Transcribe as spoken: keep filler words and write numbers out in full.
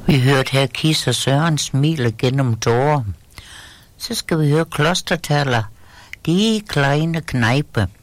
Vi hørte her Kis og Søren smile gennem tårer. Så skal vi høre Klostertaler, Die kleine Kneipe.